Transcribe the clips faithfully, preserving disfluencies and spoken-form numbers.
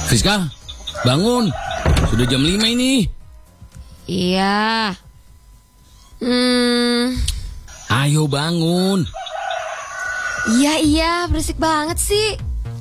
Friska, bangun. Sudah jam lima ini. Iya. Hmm. Ayo bangun. Iya, iya, berisik banget sih.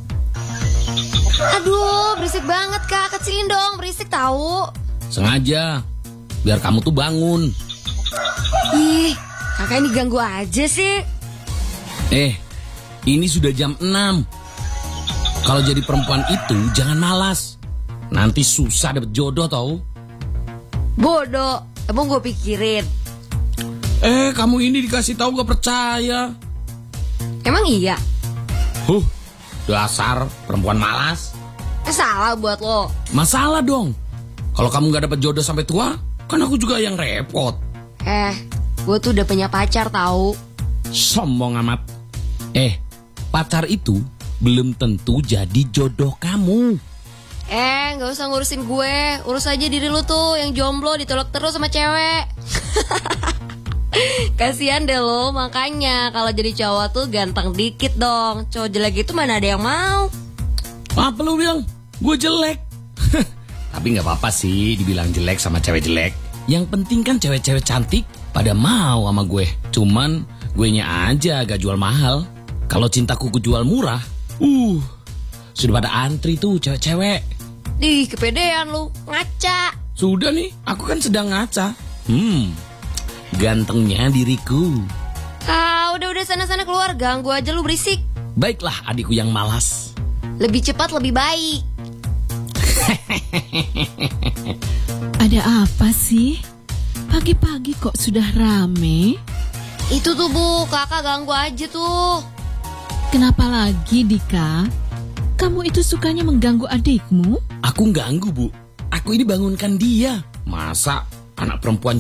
Aduh, berisik banget Kak. Kecilin dong, berisik tahu. Sengaja, biar kamu tuh bangun. Ih, kakak ini ganggu aja sih. Eh, ini sudah jam enam. Kalau jadi perempuan itu jangan malas. Nanti susah dapet jodoh tau. Bodoh, emang gue pikirin. Eh, kamu ini dikasih tahu gak percaya. Emang iya? Huh, dasar perempuan malas. Eh, salah buat lo. Masalah dong. Kalau kamu gak dapet jodoh sampai tua, kan aku juga yang repot. Eh, gue tuh udah punya pacar tahu. Sombong amat. Eh, pacar itu belum tentu jadi jodoh kamu. Eh, gak usah ngurusin gue. Urus aja diri lu tuh, yang jomblo ditolak terus sama cewek. Kasian deh lo, makanya kalau jadi cowok tuh ganteng dikit dong. Cowok jelek itu mana ada yang mau. Apa lu bilang? Gue jelek. Tapi gak apa-apa sih dibilang jelek sama cewek jelek. Yang penting kan cewek-cewek cantik pada mau sama gue. Cuman gue nya aja agak jual mahal. Kalau cintaku gue jual murah, uh, sudah pada antri tuh cewek-cewek. Ih, kepedean lu, ngaca. Sudah nih, aku kan sedang ngaca. Hmm, gantengnya diriku. Ah, udah-udah sana-sana keluar, ganggu aja lu berisik. Baiklah adikku yang malas. Lebih cepat lebih baik. Ada apa sih? Pagi-pagi kok sudah rame? Itu tuh Bu, kakak ganggu aja tuh. Kenapa lagi, Dika? Kamu itu sukanya mengganggu adikmu? Aku ganggu, Bu. Aku ini bangunkan dia. Masa anak perempuan